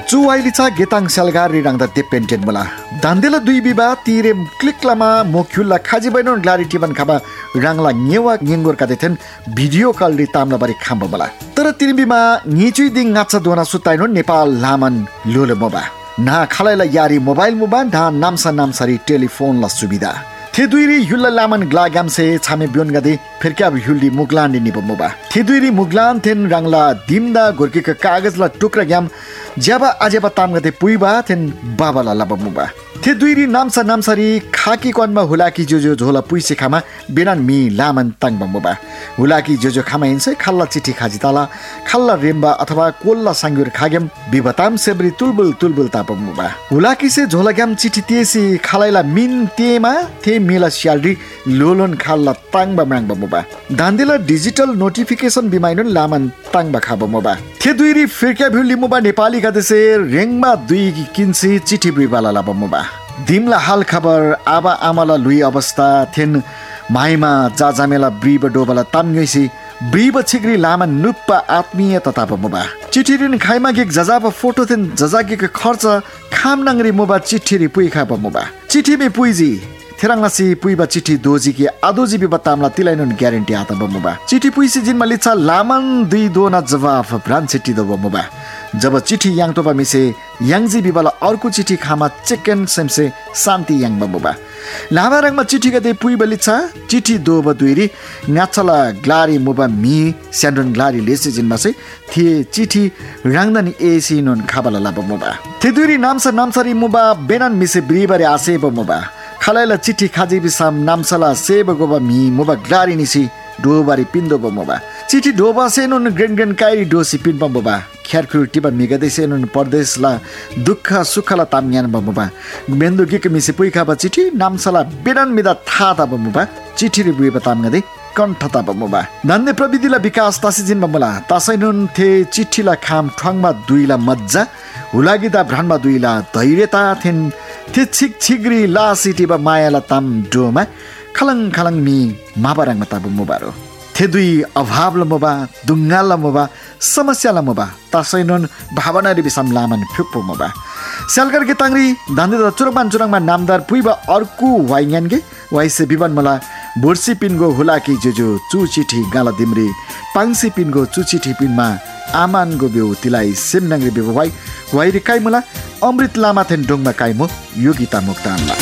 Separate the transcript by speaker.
Speaker 1: चुवाइलिचा गेताङ सलगारी रांगदा देपेन्टेन मला दान्देला दुई बिबा तीरे क्लिकलामा मोक्युल्ला खाजिबैनोन ग्लारी टिबन खाबा रांगला न्येवा न्येंगोर कादेथेन भिडियो कॉल रि तामला बारी खाम्बा मला तर तिरबिमा न्यिचुइ दिङ ngacha दोना सुताइनो नेपाल लामन लोले मोबा ना खलाइला यारी मोबाइल मोबाइल धा नामसारी टेलिफोन ला सुविधा थेदुइरी युल्ला लामन ग्लागामसे छामे ब्योन गदे फेरक्या युल्ली मुगलान निबो मोबा थेदुइरी मुगलान थेन रांगला दिमदा गोर्केका कागजला टुक्रा ग्याम ज्याबा आजेबा ताम गदे पुइबा थेन बाबाला लाबा मोबा थेदुइरी नामसारी खाकी कनमा हुलाकी जोजो झोला पुइसे खामा बेनान मी लामन ताङबा मोबा हुलाकी जोजो खामा हिंसे खल्ला चिठी खाजी ताला खल्ला रेम्बा अथवा कोल्ला सांगुर खागेम बिबताम सेब्री तुलबुल तापा मोबा हुलाकी से झोला ग्याम चिठी तेसी खालाइला मिन तेमा थे मेला स्यालरी लोलोन खाल्ला ताङबा म्राङबा मोबा दान्देला डिजिटल नोटिफिकेशन बिमाइनन लामन ताङबा खाबा मोबा थेदुइरी फिरक्या भ्युली मोबा नेपाली गादेसे रेङमा दुई किन्सी चिठी बिबाला लाबा मोबा दिमला हाल खबर आबा आमाला लुई अवस्था थेन माइमा जाजामेला ब्रीब डोबला तामगैसी ब्रीब छिग्री लामा नुप्पा आत्मीय तताप मोबा चिठीरिन खाइमा गिक जजाब फोटो थेन जजागिक खर्च खाम नंगरी मोबा चिठीरी पुइ खाप मोबा चिठी मे पुइजी थेराङलासी पुइबा चिठी दोजी कि आदोजी बिबा तामला तिलाइनन ग्यारेन्टी आता मोबा चिठी पुइसी जिनमा लिचा लामन दुई दोना जवाफ ब्रान चिठी दब मोबा जब चिठी याङतोबा मिसे याङजी बिबाला अर्को चिठी खामा चिकन सेमसे शान्ति याङबा मोबा लामा रङमा चिठी गदे पुइबा लिचा चिठी दोब दुइरी न्याचला ग्लारी मोबा मी स्यान्डन ग्लारी लेसे जिनमा से थे चिठी राङदानी एसी नन खाबाला लाबा मोबा थे दुइरी नामसारी मोबा बेनान मिसे ब्रिबारे आसेब मोबा खलाइला चिठी खाजी बिसाम नामसला सेब गोबा मी मोबा ग्लारी निसी डोबारी पिन्दोबा मोबा चिठी डोबा सेनुन ग्रेन काइरी डोसी पिनबा मोबा ख्यारखुर टिबा मिगदे सेनुन परदेशला दुःख सुखला ताम्यान मोबा मेन्दु गिक मिसे पुइखाबा चिठी नामसला बेनान मिदा थाता मोबा चिठी रि बुइबा तामगदे कण्ठता मोबा धन्य प्रविधिला विकास तासी जिनमा मला तासैनुन थे चिठीला खाम ठ्वाङमा दुइला मज्जा हुलागिदा भ्रानमा दुइला धैर्यता थेन थे छिग्री ला सिटीबा मायाला ताम डोमा खलङ मी माबाराङमा ताबु मोबारो थे दुई अभावला मोबा दुङ्गाला मोबा समस्याला मोबा तासैनुन भावना रि बिसाम लामन फ्युक्पो मोबा स्यालकर गे ताङरी दान्दे चुरङमा नामदार पुइबा अर्कु वाइङयानगे वाइसे बिबन मला बोर्सी पिनगो हुलाकी जोजो चु चिठी गाला दिमरी पाङसी पिनगो चु चिठी पिनमा आमान गो बेउ तिलाई सेमनाङरी बेउ वाइरी काइमुला अमृत लामा थेन डोङमा काइमो योगिता मुक्तानला